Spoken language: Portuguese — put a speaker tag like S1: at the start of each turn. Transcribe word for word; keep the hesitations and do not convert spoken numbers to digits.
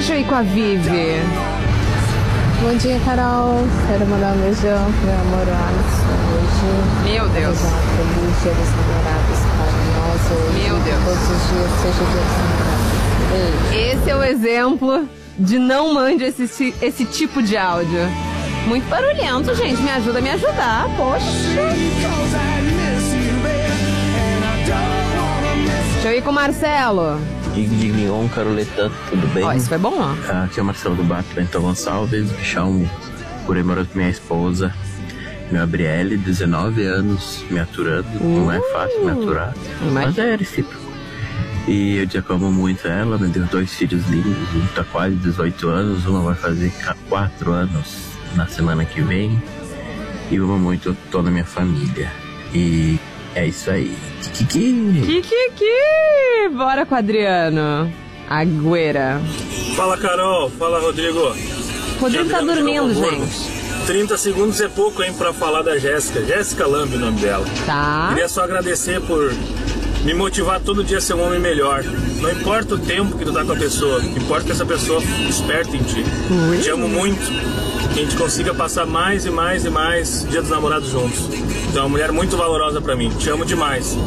S1: Deixa eu ir com a Vivi.
S2: Bom dia, Carol. Quero mandar um beijão pro meu amor Alisson hoje.
S1: Meu Deus.
S2: Desejar um feliz dia dos namorados para nós hoje.
S1: Meu Deus.
S2: Todos os dias seja dia dos namorados. Beijo.
S1: Esse é o exemplo de não mande esse, esse tipo de áudio. Muito barulhento, gente. Me ajuda a me ajudar. Poxa. Deixa eu ir com o Marcelo.
S3: Igdignon, Caroleta, tudo bem?
S1: Ó, isso foi bom, ó.
S3: Aqui é o Marcelo do Bar Bento Gonçalves. Deixar um por amor com minha esposa, minha Gabriele, dezenove anos, me aturando. Uh, não é fácil me aturar, mas é recíproco. E eu te amo muito ela, me deu dois filhos lindos, um tá quase dezoito anos, uma vai fazer quatro anos na semana que vem. E amo muito toda a minha família. E é isso aí. Kikiki!
S1: Kikiki! Bora com o Adriano. Agüera.
S4: Fala, Carol. Fala, Rodrigo.
S1: Rodrigo tá dormindo, gente.
S4: trinta segundos é pouco, hein, pra falar da Jéssica. Jéssica Lamb, o nome dela.
S1: Tá.
S4: Queria só agradecer por me motivar todo dia a ser um homem melhor. Não importa o tempo que tu tá com a pessoa, importa que essa pessoa fique esperta em ti. Ui. Te amo muito. Que a gente consiga passar mais e mais e mais Dia dos Namorados juntos. Então é uma mulher muito valorosa pra mim. Te amo demais.